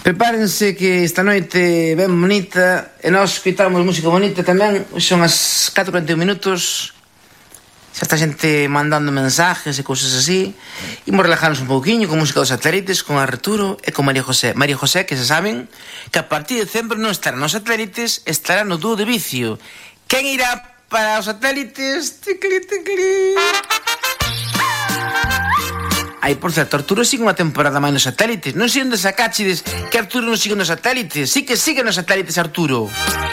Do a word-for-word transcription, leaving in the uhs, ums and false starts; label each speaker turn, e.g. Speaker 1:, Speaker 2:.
Speaker 1: Prepárense que esta noite ben bonita e nós escoitamos música bonita tamén. Son as catro e cuarenta e un minutos. Xa está xente mandando mensajes e cousas así. Imos relajarnos un pouquiño con música dos satélites, con Arturo e con María José. María José, que se saben que a partir de diciembre non estará nos satélites, estará no dúo de Vicio. Quen irá para os satélites? Ticli, ticli. Ai, por certo, Arturo sigue unha temporada máis nos satélites. Non sei onde sacachides que Arturo non sigue nos satélites. Sí que sigue nos satélites, Arturo.